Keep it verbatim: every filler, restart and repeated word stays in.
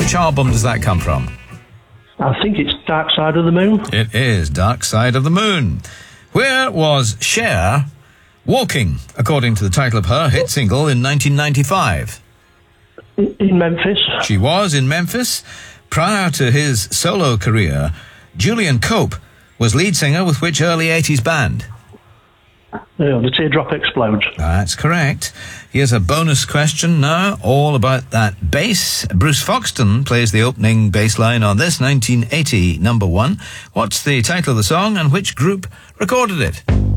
Which album does that come from? I think it's Dark Side of the Moon. It is Dark Side of the Moon. Where was Cher walking, according to the title of her hit single in nineteen ninety-five? In Memphis. She was in Memphis. Prior to his solo career, Julian Cope was lead singer with which early eighties band? Yeah, the Teardrop Explodes. That's correct. Here's a bonus question now, all about that bass. Bruce Foxton plays the opening bass line on this nineteen eighty number one. What's the title of the song and which group recorded it?